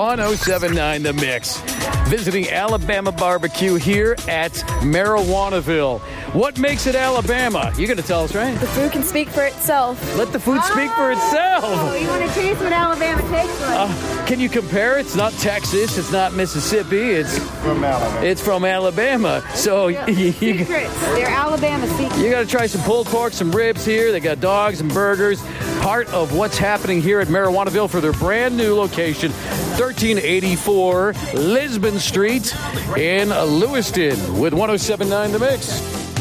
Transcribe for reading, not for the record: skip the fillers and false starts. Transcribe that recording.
1079 The Mix. Visiting Alabama Barbecue here at Marijuanaville. What makes it Alabama? You're going to tell us, right? The food can speak for itself. Let the food speak for itself. Oh, you want to taste what Alabama tastes like? Can you compare? It's not Texas. It's not Mississippi. It's from Alabama. It's from Alabama. So Secrets. They're Alabama secrets. You got to try some pulled pork, some ribs here. They got dogs and burgers. Part of what's happening here at Marijuanaville for their brand new location, 1384 Lisbon Street in Lewiston with 1079 The Mix.